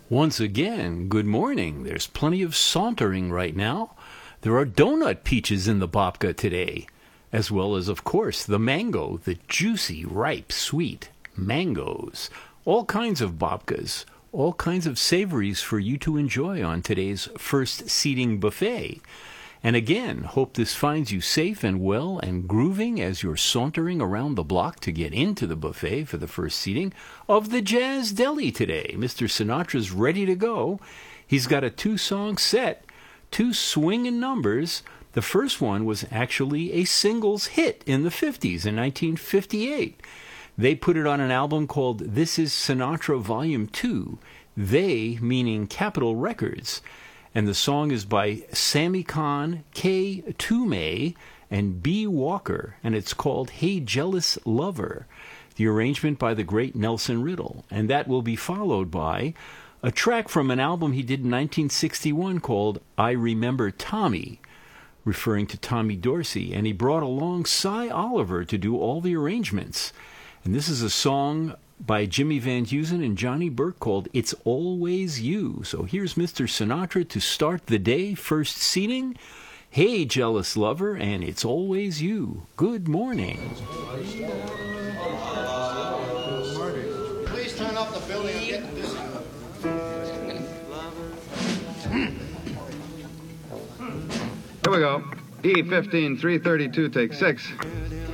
Once again, good morning. There's plenty of sauntering right now. There are donut peaches in the babka today, as well as, of course, the mango, the juicy, ripe, sweet mangoes. All kinds of babkas, all kinds of savories for you to enjoy on today's first seating buffet. And again, hope this finds you safe and well and grooving as you're sauntering around the block to get into the buffet for the first seating of the Jazz Deli today. Mr. Sinatra's ready to go. He's got a 2-song set, 2 swinging numbers. The first one was actually a singles hit in the 50s, in 1958. They put it on an album called This Is Sinatra Volume 2, they meaning Capitol Records. And the song is by Sammy Kahn, Kay Toomey, and B. Walker, and it's called Hey Jealous Lover, the arrangement by the great Nelson Riddle. And that will be followed by a track from an album he did in 1961 called I Remember Tommy, referring to Tommy Dorsey, and he brought along Cy Oliver to do all the arrangements. And this is a song by Jimmy Van Heusen and Johnny Burke called It's Always You. So here's Mr. Sinatra to start the day, first seating. Hey, Jealous Lover, and It's Always You. Good morning. Please turn up the building and get this. Here we go. E15, 332, take 6.